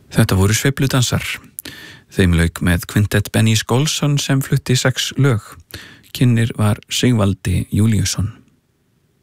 Þetta voru sveifludansar. Þeim lauk með kvintett Benny Skólsson sem flutti 6 lög. Kynnir var Sigvaldi Júlíusson.